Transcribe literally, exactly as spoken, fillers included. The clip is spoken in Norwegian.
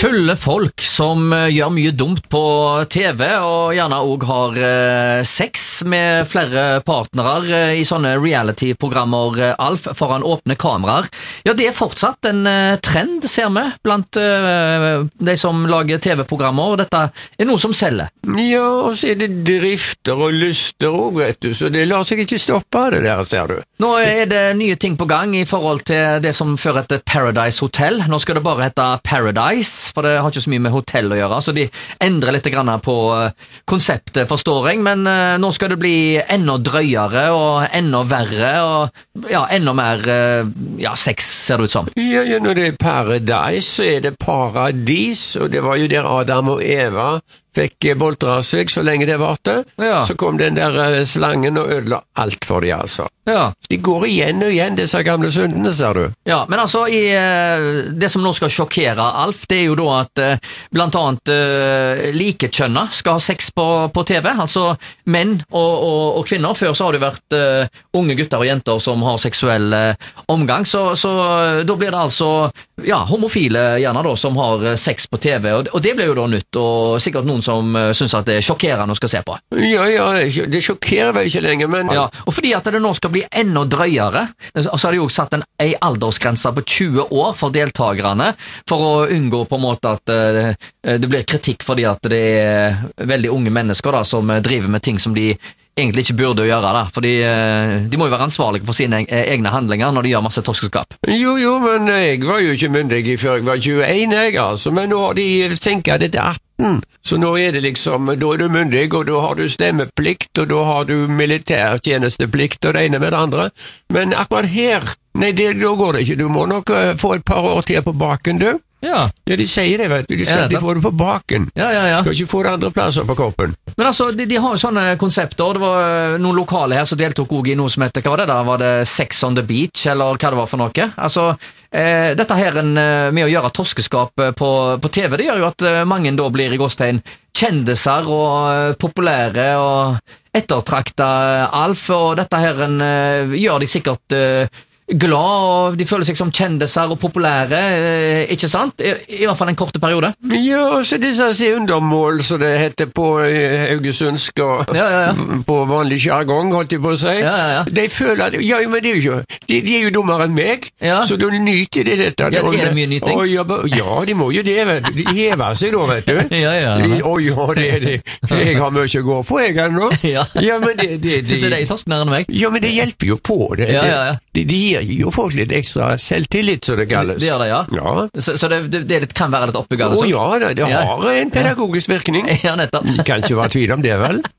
Fulle folk som eh, gjør mye dumt på T V, og gjerne også har eh, sex med flere partnere eh, i sånne reality-programmer, eh, Alf, foran åpne kameraer. Ja, det er fortsatt en eh, trend, ser vi, blant eh, de som lager T V-programmer, og dette er noe som selger. Ja, og så er det drifter og lyster også, vet du, så det lar seg ikke stoppe det der, ser du. Nå er det nye ting på gang i forhold til det som før heter Paradise Hotel. Nå skal det bare hete Paradise, for det har ikke så mye med hotell å gjøre, så de endrer litt grann på konseptet, forstår jeg, men uh, nå skal det bli enda drøyere og enda verre, og ja, enda mer uh, ja, sex, ser det ut som. Ja, ja, når det er Paradise, så er det paradis, og det var jo der Adam og Eva fikk boltra seg så lenge det varte. Ja. Så kom den der uh, slangen og ødela alt for de, altså. Ja. De går igjen og igjen, disse gamle syndene, ser du. Ja, men altså, i, uh, det som nå skal sjokkere Alf, det er jo da at uh, blant annet uh, likekjønna skal ha sex på, på T V, altså menn og, og, og kvinner. Før så har det vært uh, unge gutter og jenter som har seksuell uh, omgang, så, så uh, da blir det altså ja, homofile gjerne da, som har uh, sex på T V, og, og det blir jo da nytt, og sikkert noen som uh, synes at det er sjokkerende å skal se på. Ja, ja, det sjokkerer vel ikke lenger, men... Ja, og fordi at det nå skal bli enda drøyere, så har de jo satt en, en aldersgrense på tjue år for deltagerne, for å unngå på en måte at uh, det blir kritikk fordi at det er veldig unge mennesker da, som driver med ting som de egentlig ikke burde gjøre da, fordi uh, de må jo være ansvarlige for sine egne handlinger når de gjør masse torskeskap. Jo, jo, men jeg var jo ikke myndig før jeg var tjueen, jeg, altså, men nå har de senket det til atten. Så nå er det liksom, da er du myndig, og da har du stemmeplikt, og da har du militærtjenesteplikt, og det ene med det andre. Men akkurat her, nei, det, da går det ikke. Du må nok uh, få et par år til på baken, du. Ja. Ja, de sier det, vet du. De skal ja, de få det på baken. Ja, ja, ja. Skal ikke få det andre plasser på kroppen. Men altså, de, de har jo sånne konsepter. Det var noen lokale her som deltok også i noe som heter, hva var det da? Var det Sex on the Beach, eller hva det var for noe? Altså, eh, dette her en, med å gjøre torskeskap på, på T V, det gjør jo at mange da blir i gåstegn kjendiser og populære og ettertrakta Alf, og dette her en, gjør de sikkert uh, glad, og de føler seg som kjendiser og populære, eh, ikke sant? I, I hvert fall en korte periode. Ja, så disse sier undermål, så det heter på eh, Haugesundsk og ja, ja, ja. på vanlig jargong, holdt jeg på å si. Ja, ja, ja. De føler at, ja, men det er jo ikke, de, de er jo dummere enn meg, ja. så da nyter de dette. Ja, er det mye nyting? Å, ja, ja, de må jo det, vet du. De hever seg da, vet du. ja, ja. De, å, ja, det er det. Jeg har mye å gå på, jeg, ennå. ja. ja, men det... det, det så det er torsknere enn meg? Ja, men det hjelper jo på det. Ja, ja, ja. De, de gir jo folk litt ekstra selvtillit, så det kalles. Det gjør det, ja. ja. Så, så det, det litt, kan være litt oppbyggende? Å ja, det, det ja. har en pedagogisk virkning. Ja, nettopp. Kan ikke være tvil om det, vel?